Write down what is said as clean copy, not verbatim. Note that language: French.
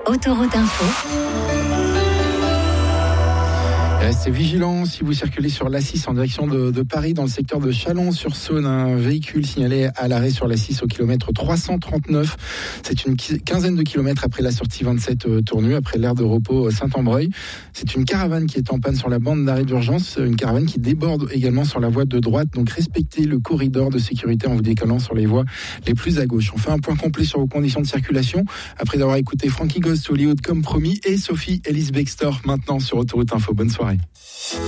Autoroute Info. Restez vigilants si vous circulez sur l'A6 en direction de Paris, dans le secteur de Chalon-sur-Saône. Un véhicule signalé à l'arrêt sur l'A6 au kilomètre 339. C'est une quinzaine de kilomètres après la sortie 27 Tournu, après l'aire de repos Saint-Ambreuil. C'est une caravane qui est en panne sur la bande d'arrêt d'urgence, une caravane qui déborde également sur la voie de droite. Donc respectez le corridor de sécurité en vous décalant sur les voies les plus à gauche. On fait un point complet sur vos conditions de circulation après d'avoir écouté Frankie Ghost, Hollywood comme promis, et Sophie Ellis Bextor maintenant sur Autoroute Info. Bonne soirée.